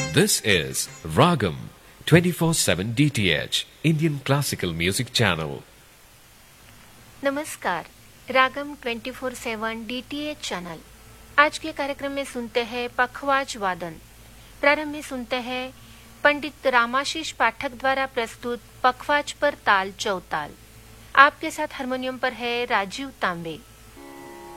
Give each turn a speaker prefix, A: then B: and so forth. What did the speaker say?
A: This is Ragam 24/7 DTH Indian Classical Music Channel.
B: नमस्कार, रागम 24/7 DTH channel. आज के कार्यक्रम में सुनते हैं पखवाज वादन। प्रारंभ में सुनते हैं पंडित रामाशीष पाठक द्वारा प्रस्तुत पखवाज पर ताल चौताल। आपके साथ हारमोनियम पर है राजीव तांबे।